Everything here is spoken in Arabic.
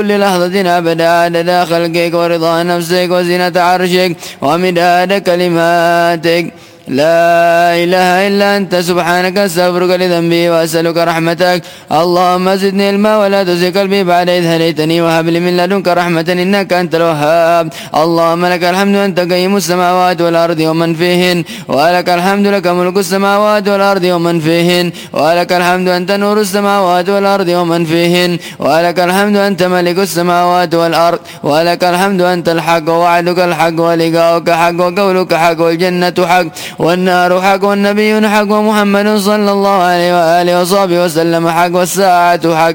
كل لحظة أبدا عدد خلقك ورضا نفسك وزنة عرشك ومداد كلماتك. لا إله إلا أنت سبحانك أستغفرك لذنبي وأسألك رحمتك. اللهم زدني علما ولا تزغ قلبي بعد إذ هديتني وهب لي من لدنك رحمة إنك أنت الوهاب. اللهم لك الحمد أنت قيم السماوات والأرض ومن فيهن ولك الحمد لك ملك السماوات والأرض ومن فيهن ولك الحمد أنت نور السماوات والأرض ومن فيهن ولك الحمد أنت ملك السماوات والأرض ولك الحمد أنت الحق ووعدك الحق ولقاؤك حق وقولك حق والجنة حق والنار حق والنبيون حق ومحمد صلى الله عليه وآله وصحبه وسلم حق والساعة حق